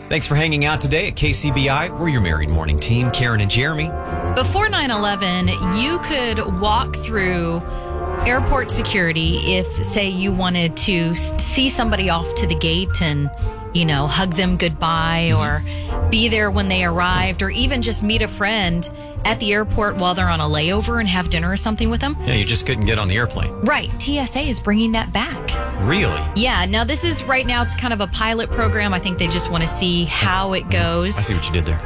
Thanks for hanging out today at KCBI. We're your Married Morning team, Karen and Jeremy. Before 9/11, you could walk through airport security if, say, you wanted to see somebody off to the gate and, hug them goodbye or be there when they arrived, or even just meet a friend at the airport while they're on a layover and have dinner or something with them. Yeah, you just couldn't get on the airplane. Right. TSA is bringing that back. Really? Yeah. Now, this is right now, it's kind of a pilot program. I think they just want to see how it goes. I see what you did there.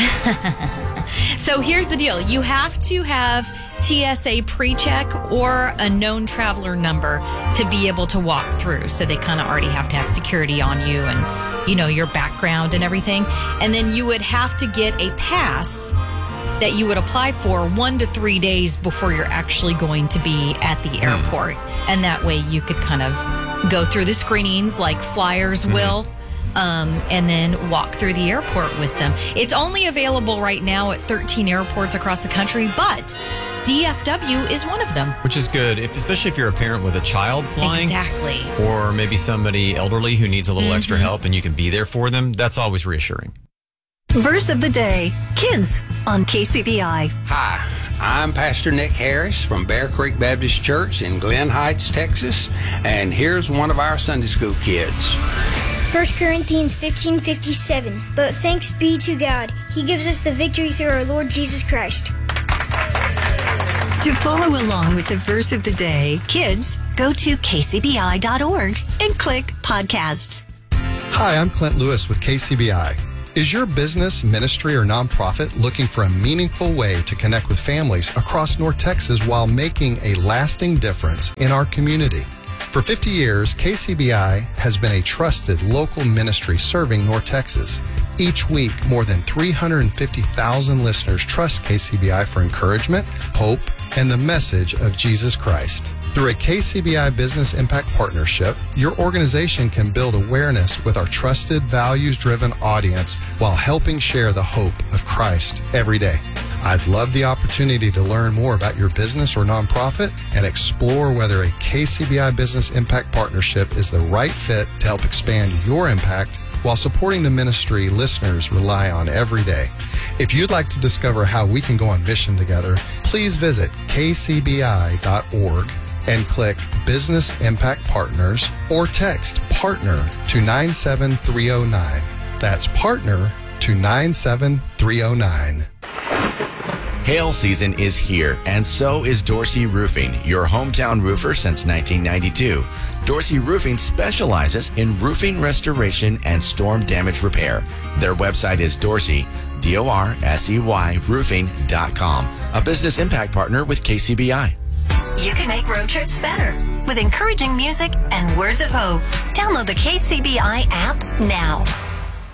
So here's the deal. You have to have TSA pre-check or a known traveler number to be able to walk through. So they kind of already have to have security on you and, your background and everything. And then you would have to get a pass that you would apply for 1 to 3 days before you're actually going to be at the airport. And that way you could kind of go through the screenings like flyers will. And then walk through the airport with them. It's only available right now at 13 airports across the country, but DFW is one of them. Which is good, especially if you're a parent with a child flying. Exactly. Or maybe somebody elderly who needs a little extra help and you can be there for them. That's always reassuring. Verse of the day, Kids on KCBI. Hi, I'm Pastor Nick Harris from Bear Creek Baptist Church in Glen Heights, Texas, and here's one of our Sunday school kids. 1 Corinthians 15:57. But thanks be to God, He gives us the victory through our Lord Jesus Christ. To follow along with the verse of the day, kids, go to kcbi.org and click podcasts. Hi, I'm Clint Lewis with KCBI. Is your business, ministry, or nonprofit looking for a meaningful way to connect with families across North Texas while making a lasting difference in our community? For 50 years, KCBI has been a trusted local ministry serving North Texas. Each week, more than 350,000 listeners trust KCBI for encouragement, hope, and the message of Jesus Christ. Through a KCBI Business Impact Partnership, your organization can build awareness with our trusted, values-driven audience while helping share the hope of Christ every day. I'd love the opportunity to learn more about your business or nonprofit and explore whether a KCBI Business Impact Partnership is the right fit to help expand your impact while supporting the ministry listeners rely on every day. If you'd like to discover how we can go on mission together, please visit kcbi.org and click Business Impact Partners or text PARTNER to 97309. That's PARTNER to 97309. Hail season is here, and so is Dorsey Roofing, your hometown roofer since 1992. Dorsey Roofing specializes in roofing restoration and storm damage repair. Their website is Dorsey, D-O-R-S-E-Y, roofing.com, a business impact partner with KCBI. You can make road trips better with encouraging music and words of hope. Download the KCBI app now.